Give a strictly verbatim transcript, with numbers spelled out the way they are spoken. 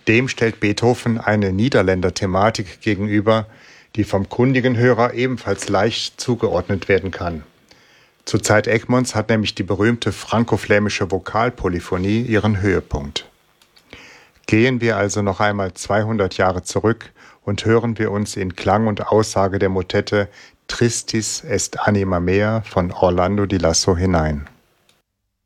Dem stellt Beethoven eine Niederländer-Thematik gegenüber, die vom kundigen Hörer ebenfalls leicht zugeordnet werden kann. Zur Zeit Egmonts hat nämlich die berühmte frankoflämische Vokalpolyphonie ihren Höhepunkt. Gehen wir also noch einmal zweihundert Jahre zurück und hören wir uns in Klang und Aussage der Motette Tristis est anima mea von Orlando di Lasso hinein.